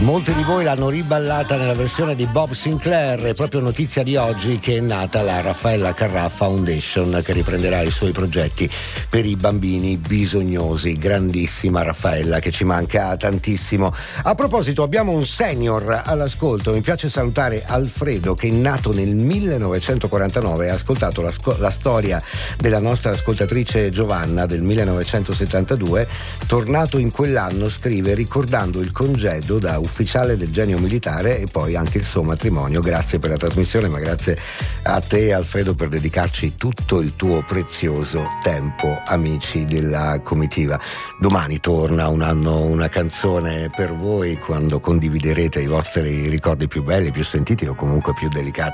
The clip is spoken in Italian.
Molti di voi l'hanno riballata nella versione di Bob Sinclair. È proprio notizia di oggi che è nata la Raffaella Carrà Foundation, che riprenderà i suoi progetti per i bambini bisognosi. Grandissima Raffaella, che ci manca tantissimo. A proposito, abbiamo un senior all'ascolto. Mi piace salutare Alfredo, che è nato nel 1949 e ha ascoltato la storia della nostra ascoltatrice Giovanna del 1972. Tornato in quell'anno, scrive, ricordando il congedo da ufficiale del Genio Militare e poi anche il suo matrimonio. Grazie per la trasmissione, ma grazie a te, Alfredo, per dedicarci tutto il tuo prezioso tempo, amici della comitiva. Domani torna un anno, una canzone per voi, quando condividerete i vostri ricordi più belli, più sentiti o comunque più delicati.